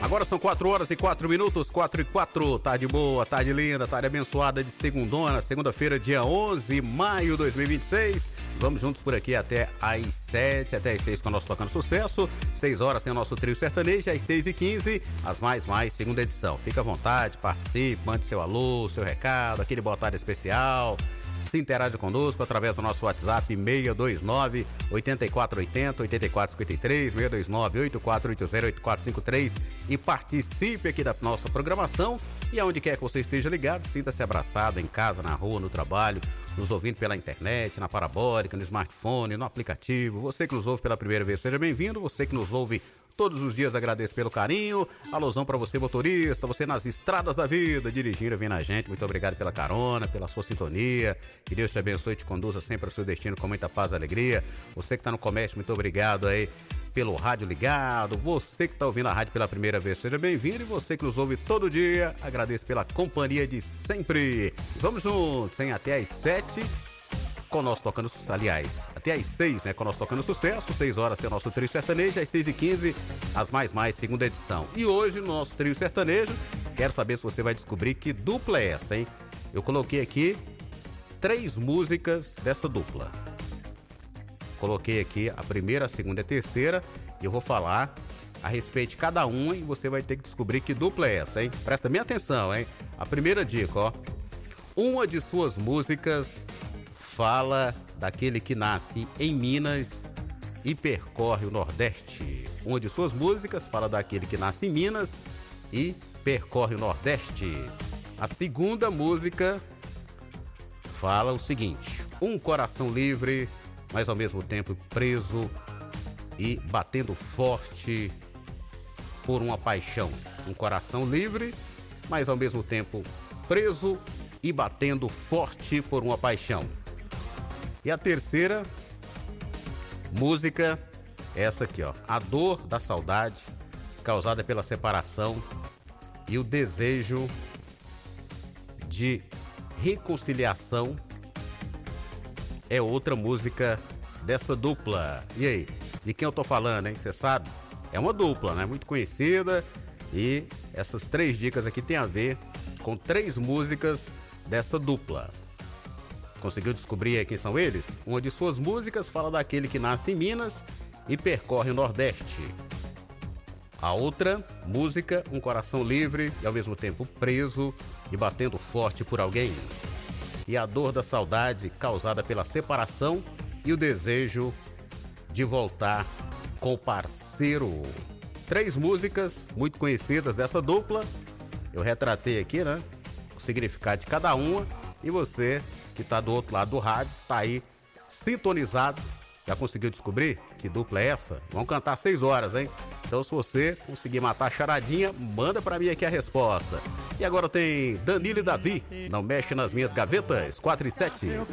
Agora são 4 horas e 4 minutos, 4 e 4, tarde boa, tarde linda, tarde abençoada de segunda-feira, dia 11 de maio de 2026. Vamos juntos por aqui até às 7, até às 6 com o nosso Tocando Sucesso. 6 horas tem o nosso trio sertanejo, às 6h15, as mais, segunda edição. Fica à vontade, participe, mande seu alô, seu recado, aquele boa tarde especial. Se interage conosco através do nosso WhatsApp 629 8480 8453, 629 8480 8453 e participe aqui da nossa programação. E aonde quer que você esteja ligado, sinta-se abraçado em casa, na rua, no trabalho, nos ouvindo pela internet, na parabólica, no smartphone, no aplicativo. Você que nos ouve pela primeira vez, seja bem-vindo. Você que nos ouve todos os dias, agradeço pelo carinho. Alusão para você, motorista, você nas estradas da vida, dirigindo, vindo a gente. Muito obrigado pela carona, pela sua sintonia. Que Deus te abençoe e te conduza sempre ao seu destino com muita paz e alegria. Você que está no comércio, muito obrigado aí pelo rádio ligado. Você que está ouvindo a rádio pela primeira vez, seja bem-vindo. E você que nos ouve todo dia, agradeço pela companhia de sempre. Vamos juntos, hein? Até às 7 com o nosso Tocando Sucesso, aliás, até às 6, né, com o nosso Tocando Sucesso. 6 horas tem o nosso trio sertanejo, às 6h15, as mais, segunda edição. E hoje, no nosso trio sertanejo, quero saber se você vai descobrir que dupla é essa, hein? Eu coloquei aqui 3 músicas dessa dupla. Coloquei aqui a primeira, a segunda e a terceira, e eu vou falar a respeito de cada uma, e você vai ter que descobrir que dupla é essa, hein? Presta bem atenção, hein? A primeira dica, ó. Uma de suas músicas fala daquele que nasce em Minas e percorre o Nordeste. Uma de suas músicas fala daquele que nasce em Minas e percorre o Nordeste. A segunda música fala o seguinte: um coração livre, mas ao mesmo tempo preso e batendo forte por uma paixão. Um coração livre, mas ao mesmo tempo preso e batendo forte por uma paixão. E a terceira música, essa aqui, ó. A dor da saudade causada pela separação e o desejo de reconciliação é outra música dessa dupla. E aí, de quem eu tô falando, hein? Você sabe? É uma dupla, né? Muito conhecida. E essas 3 dicas aqui tem a ver com 3 músicas dessa dupla. Conseguiu descobrir aí quem são eles? Uma de suas músicas fala daquele que nasce em Minas e percorre o Nordeste. A outra música, um coração livre e ao mesmo tempo preso e batendo forte por alguém. E a dor da saudade causada pela separação e o desejo de voltar com o parceiro. 3 músicas muito conhecidas dessa dupla. Eu retratei aqui, né? O significado de cada uma. E você que está do outro lado do rádio, tá aí sintonizado, já conseguiu descobrir que dupla é essa? Vamos cantar 6 horas, hein? Então, se você conseguir matar a charadinha, manda pra mim aqui a resposta. E agora tem Danilo e Davi, Não Mexe nas Minhas Gavetas, 4 e 7.